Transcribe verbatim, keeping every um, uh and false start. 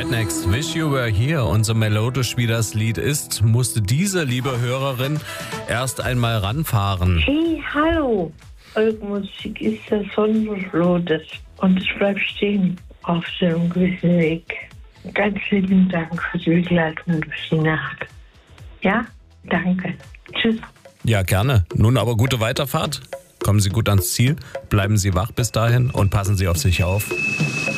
Rednecks, Wish You Were Here. Und so melodisch wie das Lied ist, musste diese liebe Hörerin erst einmal ranfahren. Hey, hallo. Eure Musik ist das Sonnenblutet und ich bleib stehen auf dem gewissen Weg. Ganz lieben Dank für die Begleitung durch die Nacht. Ja, danke. Tschüss. Ja, gerne. Nun aber gute Weiterfahrt. Kommen Sie gut ans Ziel, bleiben Sie wach bis dahin und passen Sie auf sich auf.